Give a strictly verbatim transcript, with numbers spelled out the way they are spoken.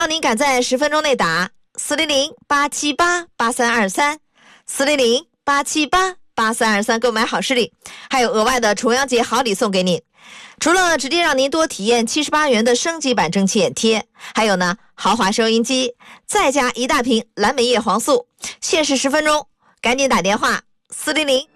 让您赶在十分钟内打四零零八七八八三二三四零零八七八八三二三购买好视力，还有额外的重阳节好礼送给您。除了直接让您多体验七十八元的升级版蒸汽眼贴，还有呢豪华收音机，再加一大瓶蓝莓叶黄素，限时十分钟，赶紧打电话四零零